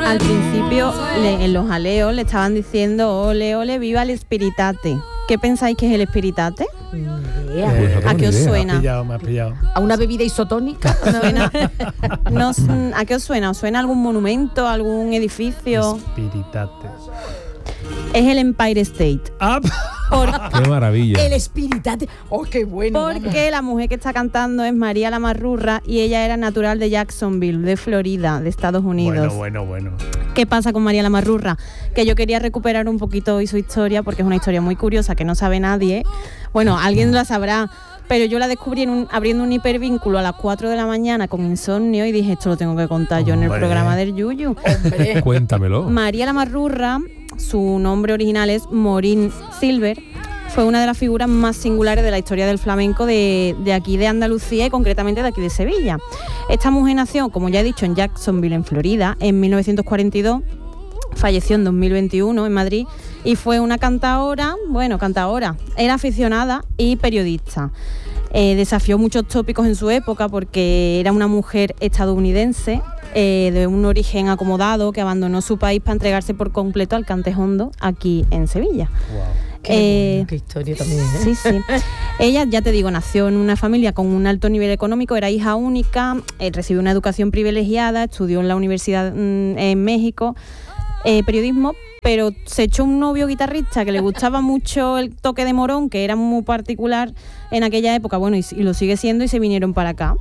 Al principio, en los jaleos le estaban diciendo ole, ole, viva el espiritate. ¿Qué pensáis que es el espiritate? ¿A qué os suena? Me has pillado. ¿A una bebida isotónica? ¿A qué os suena? ¿Os suena algún monumento, algún edificio? Espiritate. Es el Empire State. ¡Qué maravilla! El espiritate. ¡Oh, qué bueno! Porque la mujer que está cantando es María la Marrurra y ella era natural de Jacksonville, de Florida, de Estados Unidos. Bueno. ¿Qué pasa con María la Marrurra? Que yo quería recuperar un poquito hoy su historia porque es una historia muy curiosa que no sabe nadie. Bueno, alguien la sabrá, pero yo la descubrí abriendo un hipervínculo a las 4 de la mañana con insomnio y dije, esto lo tengo que contar yo en el programa del Yuyu. Cuéntamelo. María la Marrurra, su nombre original es Maureen Silver, fue una de las figuras más singulares de la historia del flamenco de aquí de Andalucía y concretamente de aquí de Sevilla. Esta mujer nació, como ya he dicho, en Jacksonville, en Florida, en 1942, falleció en 2021 en Madrid y fue una cantadora, era aficionada y periodista. Desafió muchos tópicos en su época porque era una mujer estadounidense de un origen acomodado que abandonó su país para entregarse por completo al cante hondo aquí en Sevilla. Wow. Qué historia también, ¿eh? Sí. Ella, ya te digo, nació en una familia con un alto nivel económico, era hija única, recibió una educación privilegiada, estudió en la universidad en México, periodismo, pero se echó un novio guitarrista que le gustaba mucho el toque de morón, que era muy particular en aquella época, y lo sigue siendo, y se vinieron para acá.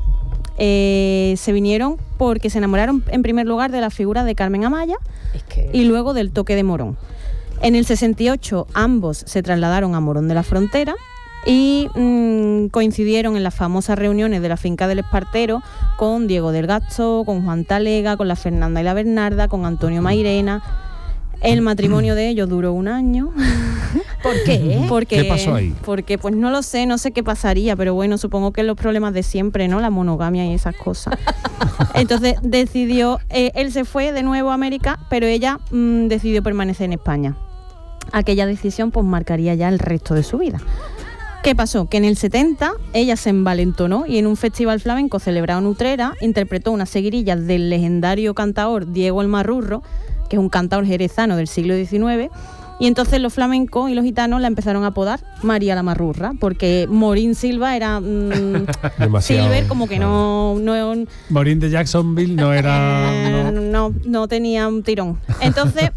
Se vinieron porque se enamoraron en primer lugar de la figura de Carmen Amaya y luego del toque de morón. En el 68 ambos se trasladaron a Morón de la Frontera y coincidieron en las famosas reuniones de la finca del Espartero con Diego del Gasto, con Juan Talega, con la Fernanda y la Bernarda, con Antonio Mairena. El matrimonio de ellos duró 1 año. ¿Por qué? ¿Qué pasó ahí? Porque pues no lo sé, no sé qué pasaría, pero bueno, supongo que los problemas de siempre, ¿no? La monogamia y esas cosas. Entonces decidió, él se fue de nuevo a América, pero ella decidió permanecer en España. Aquella decisión pues marcaría ya el resto de su vida. ¿Qué pasó? Que en el 70 ella se envalentonó y en un festival flamenco celebrado en Utrera interpretó unas seguirillas del legendario cantaor Diego el Marrurro, que es un cantaor jerezano del siglo XIX, y entonces los flamencos y los gitanos la empezaron a apodar María la Marrurra, porque Maureen Silva era Silver, como que no Maureen de Jacksonville no era... no tenía un tirón. Entonces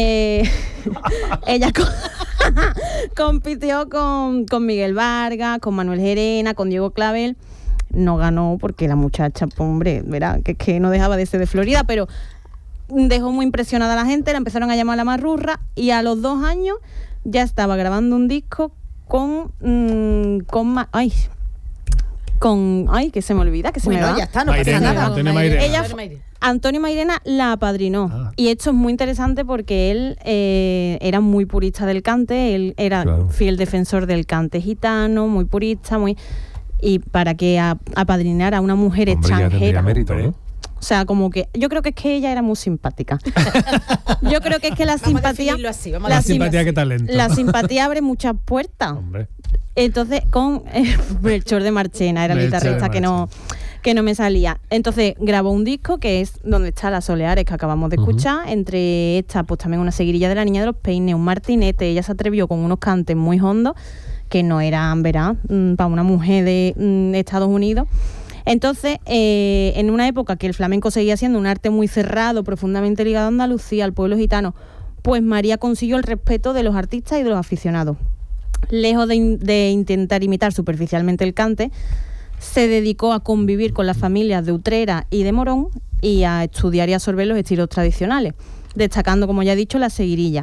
ella compitió con Miguel Vargas, con Manuel Gerena, con Diego Clavel. No ganó porque la muchacha, pues, hombre, verá, que no dejaba de ser de Florida, pero dejó muy impresionada a la gente, la empezaron a llamar la Marrurra y a los 2 años ya estaba grabando un disco que se me olvida, que se me va. Ya está, no pasa nada. Antonio Mairena la apadrinó. Y esto es muy interesante porque él era muy purista del cante, él era fiel defensor del cante gitano, muy purista, y para que apadrinara a una mujer extranjera. Mérito, ¿no? O sea, como que yo creo que es que ella era muy simpática. Yo creo que es que la simpatía, la simpatía que talento. La simpatía abre muchas puertas. Hombre. Entonces con Melchor de Marchena era el guitarrista que no me salía. Entonces grabó un disco que es donde está Las Soleares que acabamos de escuchar. Entre estas pues también una seguirilla de La Niña de los Peines, un martinete. Ella se atrevió con unos cantes muy hondos que no eran, verá, para una mujer de Estados Unidos. Entonces, en una época que el flamenco seguía siendo un arte muy cerrado, profundamente ligado a Andalucía, al pueblo gitano, pues María consiguió el respeto de los artistas y de los aficionados. Lejos de intentar imitar superficialmente el cante, se dedicó a convivir con las familias de Utrera y de Morón y a estudiar y absorber los estilos tradicionales, destacando, como ya he dicho, la seguirilla.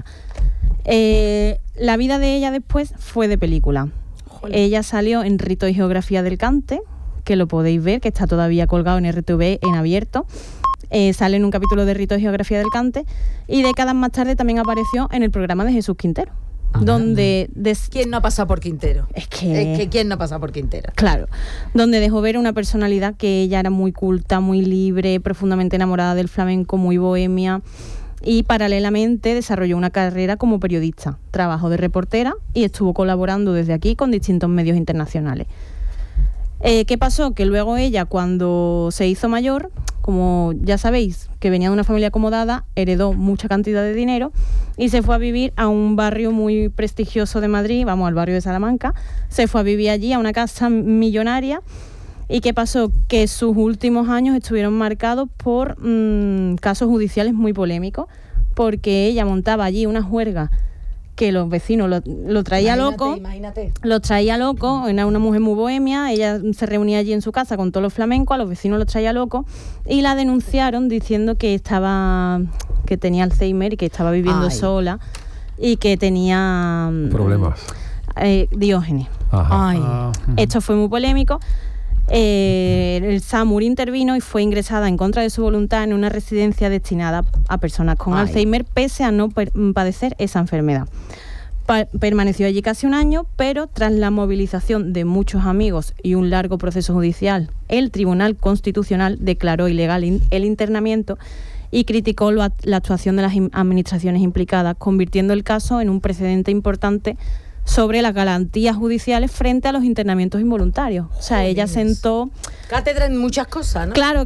La vida de ella después fue de película. Joder. Ella salió en Rito y Geografía del Cante, que lo podéis ver, que está todavía colgado en RTV en abierto. Sale en un capítulo de Rito y Geografía del Cante y décadas más tarde también apareció en el programa de Jesús Quintero. Donde ¿quién no ha pasado por Quintero? Es que ¿quién no ha pasado por Quintero? Claro, donde dejó ver una personalidad que ella era muy culta, muy libre, profundamente enamorada del flamenco, muy bohemia, y paralelamente desarrolló una carrera como periodista. Trabajó de reportera y estuvo colaborando desde aquí con distintos medios internacionales. ¿Qué pasó? Que luego ella, cuando se hizo mayor, como ya sabéis, que venía de una familia acomodada, heredó mucha cantidad de dinero y se fue a vivir a un barrio muy prestigioso de Madrid, vamos, al barrio de Salamanca. Se fue a vivir allí a una casa millonaria. ¿Y qué pasó? Que sus últimos años estuvieron marcados por casos judiciales muy polémicos, porque ella montaba allí una juerga que los vecinos lo traía loco. Imagínate. Los traía loco, era una mujer muy bohemia, ella se reunía allí en su casa con todos los flamencos, a los vecinos los traía loco y la denunciaron diciendo que tenía Alzheimer y que estaba viviendo sola y que tenía problemas. Diógenes. Ajá. Esto fue muy polémico. El SAMUR intervino y fue ingresada en contra de su voluntad en una residencia destinada a personas con Alzheimer, pese a no padecer esa enfermedad. Permaneció allí casi un año, pero tras la movilización de muchos amigos y un largo proceso judicial, el Tribunal Constitucional declaró ilegal el internamiento y criticó la actuación de las administraciones implicadas, convirtiendo el caso en un precedente importante sobre las garantías judiciales frente a los internamientos involuntarios. O sea, ella sentó cátedra en muchas cosas, ¿no? Claro.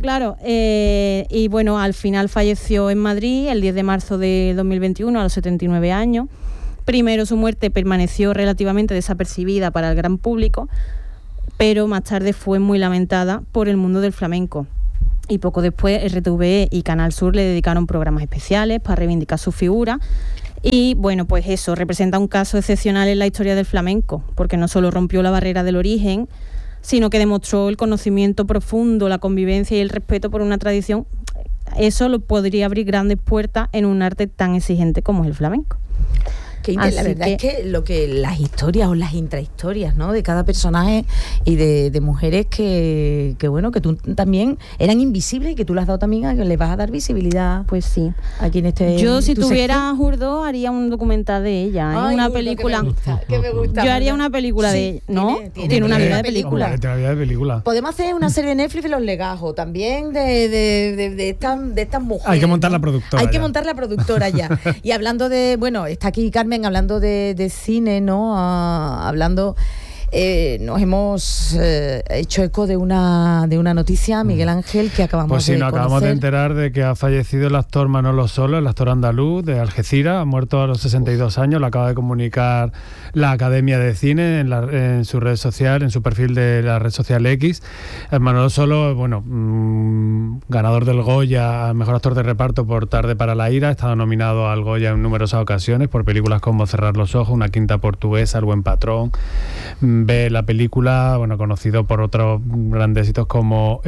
Y bueno, al final falleció en Madrid el 10 de marzo de 2021 a los 79 años. Primero, su muerte permaneció relativamente desapercibida para el gran público, pero más tarde fue muy lamentada por el mundo del flamenco. Y poco después RTV y Canal Sur le dedicaron programas especiales para reivindicar su figura. Y bueno, pues eso representa un caso excepcional en la historia del flamenco, porque no solo rompió la barrera del origen, sino que demostró el conocimiento profundo, la convivencia y el respeto por una tradición. Eso lo podría abrir grandes puertas en un arte tan exigente como es el flamenco. La verdad es que las historias o las intrahistorias, ¿no?, de cada personaje y de mujeres que bueno, que tú también eran invisibles y que tú le has dado también a que le vas a dar visibilidad. Pues sí. Aquí en este. Yo, si tuviera a Jurdó, haría un documental de ella. Ay, una Jurdó, película. Que me gusta. Yo haría una película de ella, ¿no? Tiene una vida de película. Tiene una vida de película. Podemos hacer una serie de Netflix de los legajos también de estas mujeres. Hay que montar la productora. Hay que montar la productora ya. Y hablando de, bueno, está aquí Carmen hablando de cine, ¿no? Hablando, nos hemos hecho eco de una noticia, Miguel Ángel, que acabamos pues sí, de nos conocer. acabamos de enterar de que ha fallecido el actor Manolo Solo, el actor andaluz de Algeciras, ha muerto a los 62 años, lo acaba de comunicar la Academia de Cine en su red social, en su perfil de la red social X. Manolo Solo, bueno, ganador del Goya al mejor actor de reparto por Tarde para la ira, ha estado nominado al Goya en numerosas ocasiones por películas como Cerrar los ojos, Una quinta portuguesa, El buen patrón. Ve la película, bueno, conocido por otros grandes éxitos como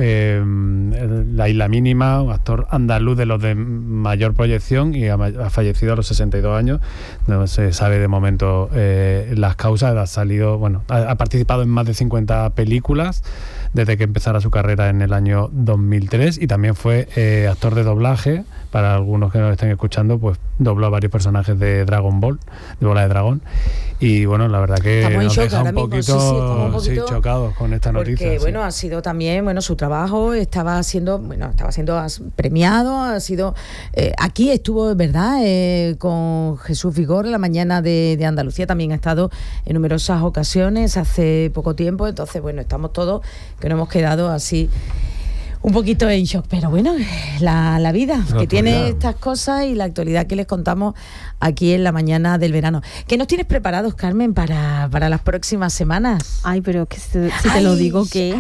La isla mínima, un actor andaluz de los de mayor proyección, y ha fallecido a los 62 años. No se sabe de momento las causas. Ha participado en más de 50 películas desde que empezara su carrera en el año 2003, y también fue actor de doblaje. Para algunos que nos estén escuchando, pues dobló a varios personajes de Dragon Ball, de Bola de Dragón. Y bueno, la verdad que nos deja un poquito chocados con esta noticia. Porque bueno, ha sido también, bueno, su trabajo estaba siendo premiado, ha sido aquí estuvo, ¿verdad? Con Jesús Vigor en la mañana de Andalucía, también ha estado en numerosas ocasiones hace poco tiempo. Entonces, bueno, estamos todos que nos hemos quedado así un poquito en shock, pero bueno, la vida que tiene estas cosas y la actualidad que les contamos aquí en la mañana del verano. ¿Qué nos tienes preparados, Carmen, para las próximas semanas? Ay, pero que si te lo digo que...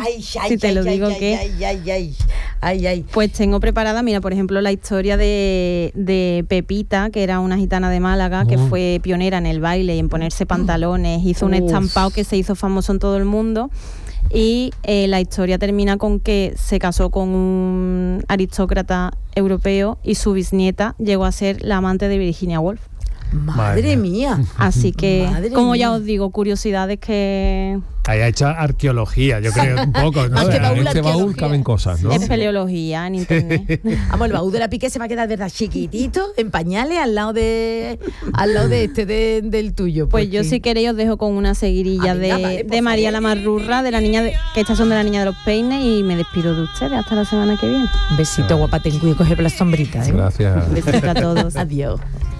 Pues tengo preparada, mira, por ejemplo, la historia de Pepita, que era una gitana de Málaga, que fue pionera en el baile y en ponerse pantalones, hizo un estampado que se hizo famoso en todo el mundo. Y la historia termina con que se casó con un aristócrata europeo y su bisnieta llegó a ser la amante de Virginia Woolf. Madre mía. Así que, como ya os digo, curiosidades que... Ahí ha hecho arqueología, yo creo, un poco, ¿no? En este baúl caben cosas, ¿no? Es paleología en internet. Vamos, el baúl de la Piqué se va a quedar, ¿verdad?, chiquitito, en pañales, al lado del tuyo. Pues yo, si queréis, os dejo con una seguirilla de María la Marrurra, de la niña que estas son de la niña de los peines, y me despido de ustedes hasta la semana que viene. Un besito, guapa, ten cuidado, coge por la sombrita, ¿eh? Gracias. Un besito a todos. Adiós.